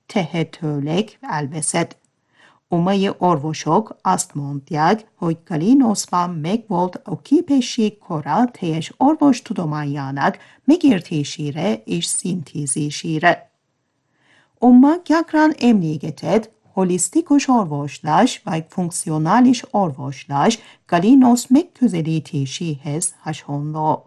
tehetőleg elveszett. A mai orvosok azt mondják, hogy Galinosban megvolt a képesség kora teljes orvostudományának megértésére és szintézésére. A ma gyakran emlegetett holisztikus orvoslás vagy funkcionális orvoslás Galinos megközelítéséhez hasonló.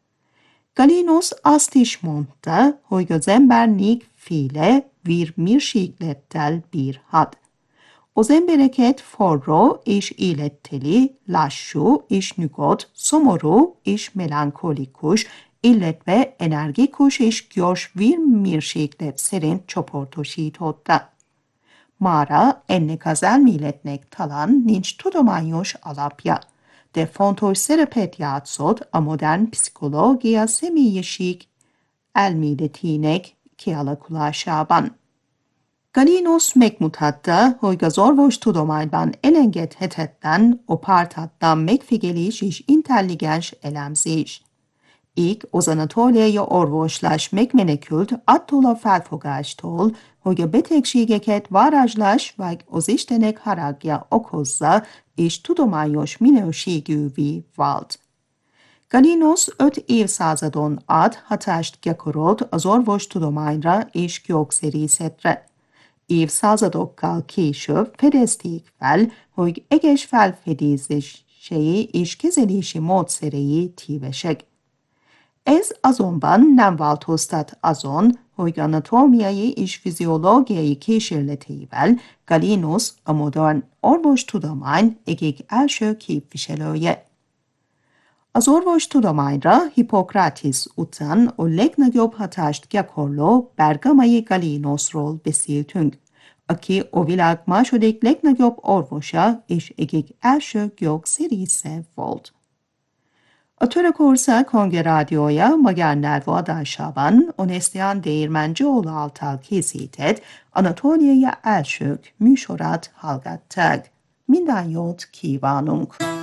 Galinos azt is mondta, hogy az ember négyféle vérmérséklettel bírhat. Az embereket forró és életteli, lassú és nyugodt, szomorú és melankolikus, illetve energikus és gyors vérmérséklet szerint csoportosította. Mára ennek az elméletnek talán nincs tudományos alapja, de fontos szerepet játszott a modern pszichológia személyiség elméletének kialakulásában. Galinos megmutatta, hogy az orvostudományban elengedhetetlen a pártatlan megfigyelés és intelligens elemzés. Így az anatóliai orvoslás megmenekült attól a felfogástól, hogy a betegségeket varázslás vagy az istenek haragja okozza, és tudományos minőségűvé vált. Galinos 5 évszázadon át hatást gyakorolt az orvostudományra és gyógyszerészetre. Évszázadokkal később fedezték fel, hogy egyes felfedezései és kezelési módszerei tévesek. Ez azonban nem változtat azon, hogy anatómiai és fiziológiai kísérleteivel Galinos a modern orvostudomány egyik első képviselője. Az orvostudományra Hippokrates után a legnagyobb hatást gyakorló bergamai Galinosról beszéltünk, aki a világ második legnagyobb orvosa és egyik első gyógyszerésze volt. A Törökország Hangja magyar nyelvű adásában Onestian Deirmen Joel által készített Anatólia elsők műsorát hallgatták. Minden jót kívánunk!